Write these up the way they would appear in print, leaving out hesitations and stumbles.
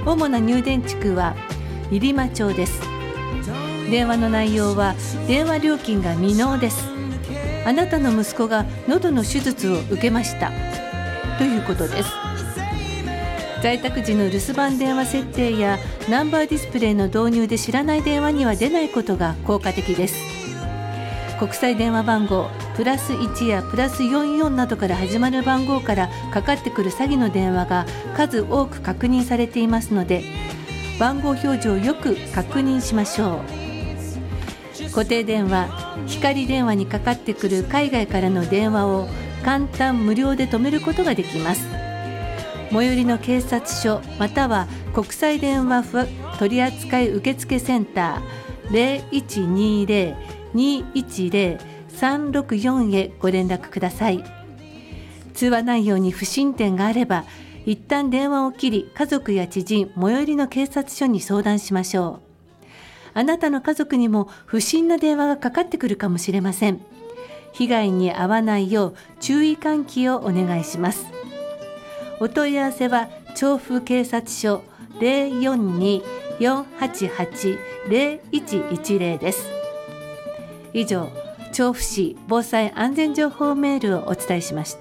主な入電地区は入間町です。電話の内容は電話料金が未納です。あなたの息子が喉の手術を受けましたということです。在宅時の留守番電話設定やナンバーディスプレイの導入で知らない電話には出ないことが効果的です。国際電話番号+1や+44などから始まる番号からかかってくる詐欺の電話が数多く確認されていますので、番号表示をよく確認しましょう。固定電話、光電話にかかってくる海外からの電話を簡単無料で止めることができます。最寄りの警察署または国際電話取扱受付センター 0120-210-364 へご連絡ください。通話内容に不審点があれば一旦電話を切り、家族や知人、最寄りの警察署に相談しましょう。あなたの家族にも不審な電話がかかってくるかもしれません。被害に遭わないよう注意喚起をお願いします。お問い合わせは調布警察署 042-488-0110 です。以上、調布市防災安全情報メールをお伝えしました。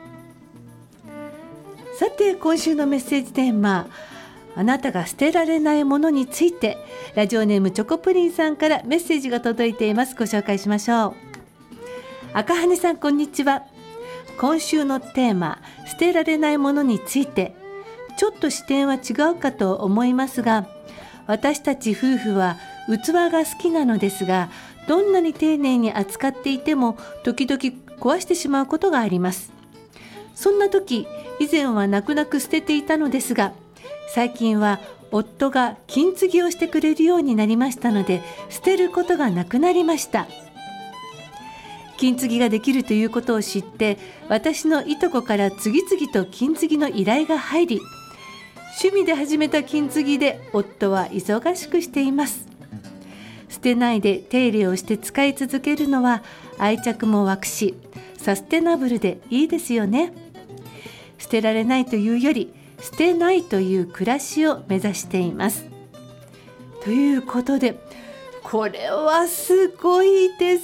さて、今週のメッセージテーマ、あなたが捨てられないものについて、ラジオネームチョコプリンさんからメッセージが届いています。ご紹介しましょう。赤羽さん、こんにちは。今週のテーマ、捨てられないものについて、ちょっと視点は違うかと思いますが、私たち夫婦は器が好きなのですが、どんなに丁寧に扱っていても時々壊してしまうことがあります。そんな時、以前は泣く泣く捨てていたのですが、最近は夫が金継ぎをしてくれるようになりましたので、捨てることがなくなりました。金継ぎができるということを知って、私のいとこから次々と金継ぎの依頼が入り、趣味で始めた金継ぎで夫は忙しくしています。捨てないで手入れをして使い続けるのは愛着も湧くし、サステナブルでいいですよね。捨てられないというより、捨てないという暮らしを目指しています。ということで、これはすごいです。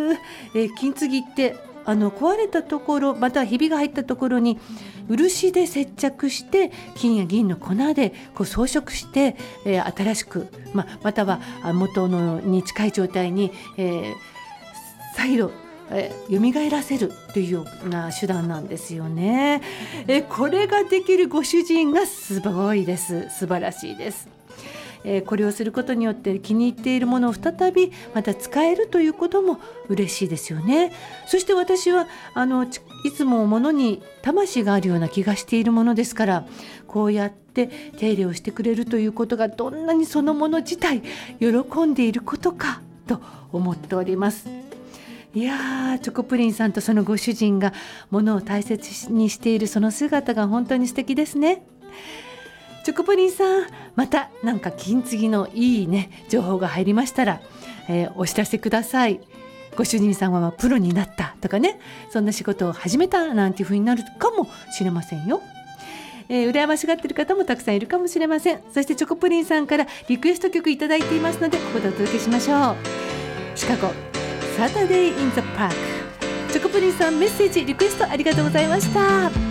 金継ぎって壊れたところ、またはひびが入ったところに漆で接着して、金や銀の粉で装飾して、新しく、または元のに近い状態に、再度蘇らせるというような手段なんですよね。これができるご主人がすごいです。素晴らしいです。これをすることによって気に入っているものを再びまた使えるということも嬉しいですよね。そして私はいつも物に魂があるような気がしているものですから、こうやって手入れをしてくれるということがどんなにそのもの自体喜んでいることかと思っております。いやー、チョコプリンさんとそのご主人が物を大切にしているその姿が本当に素敵ですね。チョコプリンさん、またなんか金継ぎのいいね情報が入りましたら、お知らせください。ご主人さんはプロになったとかね、そんな仕事を始めたなんていう風になるかもしれませんよ。羨ましがっている方もたくさんいるかもしれません。そしてチョコプリンさんからリクエスト曲いただいていますので、ここでお届けしましょう。シカゴサタデーインザパーク。チョコプリンさん、メッセージリクエストありがとうございました。